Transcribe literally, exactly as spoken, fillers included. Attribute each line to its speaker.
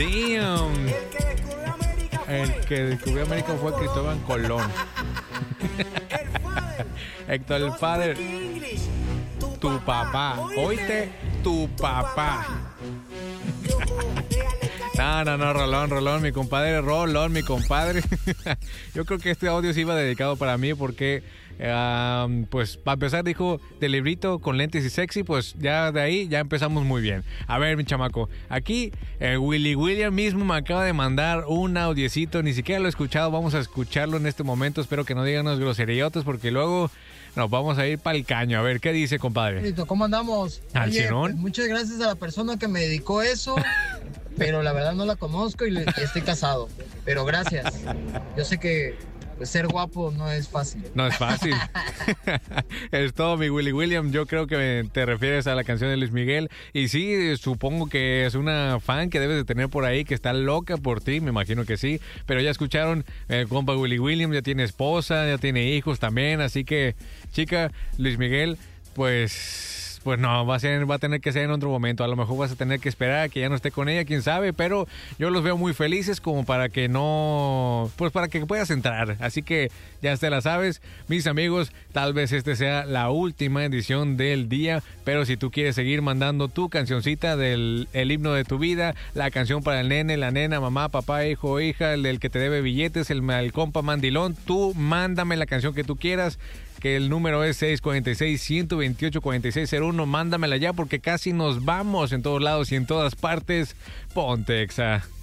Speaker 1: Damn. El que descubrió América fue Cristóbal Colón. Héctor el Father. Tu papá. Oíste, tu papá. No, no, no, Rolón, Rolón, mi compadre, Rolón, mi compadre. Yo creo que este audio sí iba dedicado para mí porque, uh, pues, para empezar dijo de librito con lentes y sexy, pues ya de ahí ya empezamos muy bien. A ver, mi chamaco, aquí eh, Willy William mismo me acaba de mandar un audiecito, ni siquiera lo he escuchado, vamos a escucharlo en este momento, espero que no digan unos groseriotes porque luego nos vamos a ir para el caño. A ver, ¿qué dice, compadre?
Speaker 2: ¿Cómo andamos?
Speaker 1: Al
Speaker 2: Oye,
Speaker 1: cenón.
Speaker 2: Pues, muchas gracias a la persona que me dedicó eso, pero la verdad no la conozco y le, estoy casado. Pero gracias. Yo sé que pues, ser guapo no es fácil.
Speaker 1: No es fácil. Es todo, mi Willy William. Yo creo que te refieres a la canción de Luis Miguel. Y sí, supongo que es una fan que debes de tener por ahí que está loca por ti. Me imagino que sí. Pero ya escucharon, eh, compa Willy William ya tiene esposa, ya tiene hijos también. Así que, chica, Luis Miguel, pues... Pues no, va a ser, va a tener que ser en otro momento. A lo mejor vas a tener que esperar a que ya no esté con ella, quién sabe. Pero yo los veo muy felices como para que no... Pues para que puedas entrar. Así que ya te la sabes. Mis amigos, tal vez este sea la última edición del día. Pero si tú quieres seguir mandando tu cancioncita del el himno de tu vida, la canción para el nene, la nena, mamá, papá, hijo, hija, el del que te debe billetes, el, el compa mandilón, tú mándame la canción que tú quieras. Que el número es seis cuatro seis, uno dos ocho, cuatro seis cero uno. Mándamela ya porque casi nos vamos en todos lados y en todas partes. Ponte Exa.